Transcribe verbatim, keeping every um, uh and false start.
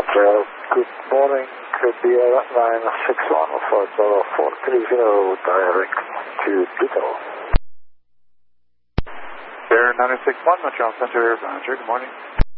Uh, good morning, Beer nine six one four zero four three zero, direct to Ditto. Bear nine six one, Montreal Center, Roger, good morning.